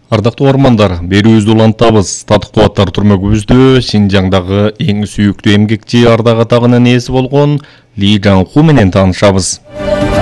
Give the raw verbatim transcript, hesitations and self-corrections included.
Ардактуу ормандар, берүүбүздү улантабыз. Татык кубаттар түрмөгүбүздө Шинжаңдагы эң сүйүктүү эмгекчи ардак атагынын ээси болгон Ли Жаңху менен таанышабыз.